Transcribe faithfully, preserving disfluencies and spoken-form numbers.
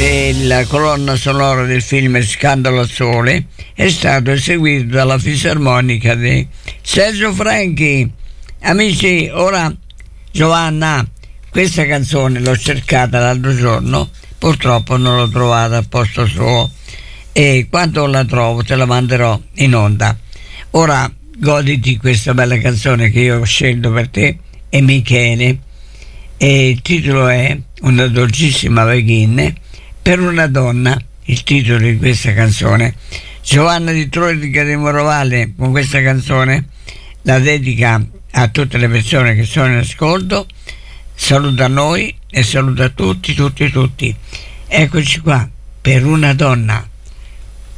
della colonna sonora del film Scandalo al Sole è stato eseguito dalla fisarmonica di Sergio Franchi. Amici, ora Giovanna, questa canzone l'ho cercata l'altro giorno, purtroppo non l'ho trovata al posto suo, e quando la trovo te la manderò in onda. Ora goditi questa bella canzone che io ho scelto per te e Michele, e il titolo è Una dolcissima Begin per una donna, il titolo di questa canzone. Giovanna di Troitica di Morovale con questa canzone la dedica a tutte le persone che sono in ascolto, saluta a noi e saluta tutti tutti tutti. Eccoci qua, per una donna.